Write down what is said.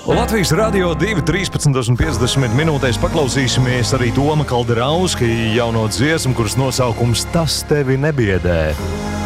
Latvijas radio 2.13.50 minūtēs paklausīsimies arī Toma Kalderauska jauno dziesmu, kuras nosaukums Tas tevi nebiedē.